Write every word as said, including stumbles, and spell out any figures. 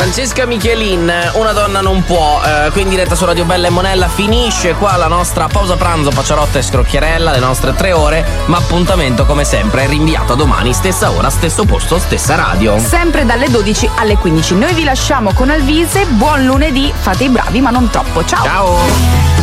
Francesca Michelin, Una donna non può, eh, qui in diretta su Radio Bella e Monella. Finisce qua la nostra pausa pranzo, Pacciarotta e Scrocchierella, le nostre tre ore, ma appuntamento come sempre è rinviato a domani, stessa ora, stesso posto, stessa radio. Sempre dalle dodici alle quindici. Noi vi lasciamo con Alvise, buon lunedì, fate i bravi ma non troppo. Ciao! Ciao!